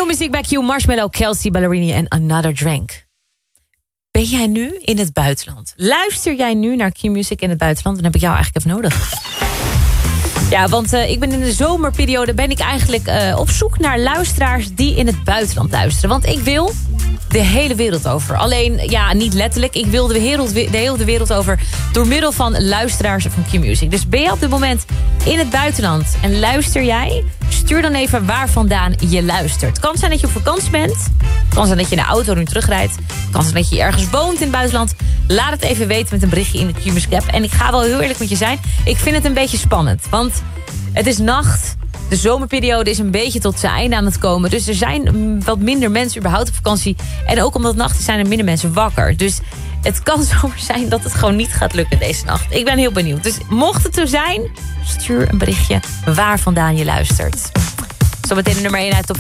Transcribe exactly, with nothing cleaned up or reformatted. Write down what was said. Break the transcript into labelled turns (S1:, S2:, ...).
S1: Nieuwe muziek bij Q, Marshmallow, Kelsey Ballerini en Another Drink. Ben jij nu in het buitenland? Luister jij nu naar Q-Music in het buitenland? Dan heb ik jou eigenlijk even nodig. Ja, want uh, ik ben in de zomerperiode ben ik eigenlijk uh, op zoek naar luisteraars die in het buitenland luisteren. Want ik wil de hele wereld over. Alleen, ja, niet letterlijk. Ik wil de, wereld, de hele wereld over door middel van luisteraars van Q-Music. Dus ben je op dit moment in het buitenland en luister jij? Stuur dan even waar vandaan je luistert. Het kan zijn dat je op vakantie bent. Het kan zijn dat je in de auto nu terugrijdt. Het kan zijn dat je ergens woont in het buitenland. Laat het even weten met een berichtje in de Q-Music app. En ik ga wel heel eerlijk met je zijn. Ik vind het een beetje spannend. Want het is nacht. De zomerperiode is een beetje tot zijn einde aan het komen. Dus er zijn wat minder mensen überhaupt op vakantie. En ook omdat het nacht is, zijn er minder mensen wakker. Dus het kan zomaar zijn dat het gewoon niet gaat lukken deze nacht. Ik ben heel benieuwd. Dus mocht het zo zijn, stuur een berichtje waar vandaan je luistert. Zometeen de nummer één uit top